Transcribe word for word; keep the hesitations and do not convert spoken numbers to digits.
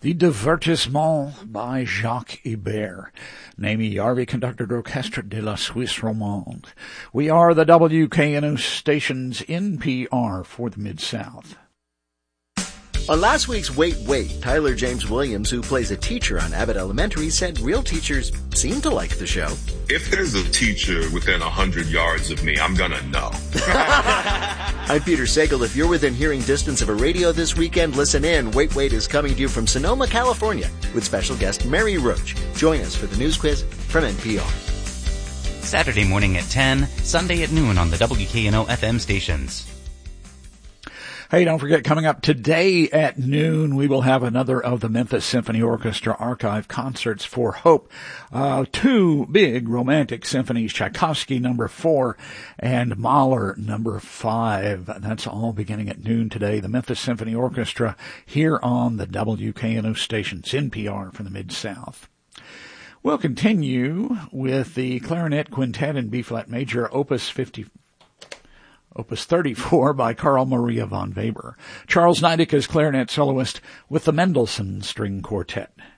The Divertissement by Jacques Ibert. Namie Yarvi conducted Orchestre de la Suisse Romande. We are the W K N O station's N P R for the Mid-South. On last week's Wait, Wait, Tyler James Williams, who plays a teacher on Abbott Elementary, said real teachers seem to like the show. If there's a teacher within one hundred yards of me, I'm gonna know. I'm Peter Sagal. If you're within hearing distance of a radio this weekend, listen in. Wait, Wait is coming to you from Sonoma, California, with special guest Mary Roach. Join us for the news quiz from N P R. Saturday morning at ten, Sunday at noon on the W K N O F M stations. Hey, don't forget, coming up today at noon, we will have another of the Memphis Symphony Orchestra archive concerts for Hope. Uh, two big romantic symphonies, Tchaikovsky number four and Mahler number five. That's all beginning at noon today. The Memphis Symphony Orchestra here on the W K N O stations, N P R for the Mid-South. We'll continue with the Clarinet Quintet in B-flat major, Opus fifty. Opus thirty-four by Carl Maria von Weber. Charles Niedecke's clarinet soloist with the Mendelssohn String Quartet.